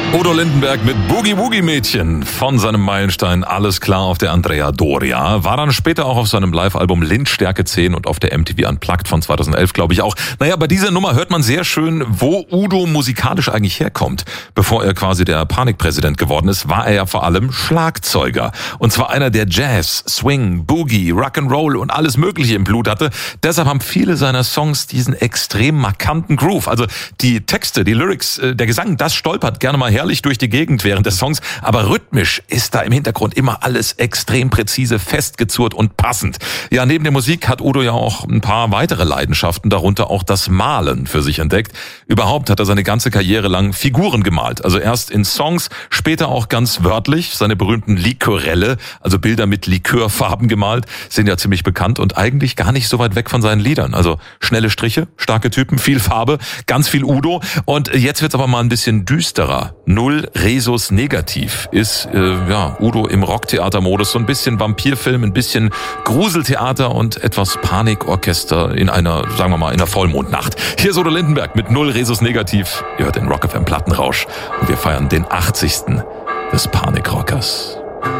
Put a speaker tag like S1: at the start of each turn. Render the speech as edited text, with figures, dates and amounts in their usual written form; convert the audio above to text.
S1: Udo Lindenberg mit Boogie Woogie Mädchen von seinem Meilenstein Alles klar auf der Andrea Doria. War dann später auch auf seinem Live-Album Lindstärke 10 und auf der MTV Unplugged von 2011, glaube ich auch. Naja, bei dieser Nummer hört man sehr schön, wo Udo musikalisch eigentlich herkommt. Bevor er quasi der Panikpräsident geworden ist, war er ja vor allem Schlagzeuger. Und zwar einer, der Jazz, Swing, Boogie, Rock'n'Roll und alles Mögliche im Blut hatte. Deshalb haben viele seiner Songs diesen extrem markanten Groove. Also die Texte, die Lyrics, der Gesang, das stolpert gerne mal herrlich durch die Gegend während des Songs, aber rhythmisch ist da im Hintergrund immer alles extrem präzise, festgezurrt und passend. Ja, neben der Musik hat Udo ja auch ein paar weitere Leidenschaften, darunter auch das Malen für sich entdeckt. Überhaupt hat er seine ganze Karriere lang Figuren gemalt, also erst in Songs, später auch ganz wörtlich. Seine berühmten Liquorelle, also Bilder mit Likörfarben gemalt, sind ja ziemlich bekannt und eigentlich gar nicht so weit weg von seinen Liedern. Also schnelle Striche, starke Typen, viel Farbe, ganz viel Udo. Und jetzt wird's aber mal ein bisschen düsterer. Null Resus Negativ ist Udo im Rocktheatermodus, so ein bisschen Vampirfilm, ein bisschen Gruseltheater und etwas Panikorchester in einer, sagen wir mal, in einer Vollmondnacht. Hier ist Udo Lindenberg mit Null Resus Negativ. Ihr hört den Rock FM Plattenrausch und wir feiern den 80. des Panikrockers.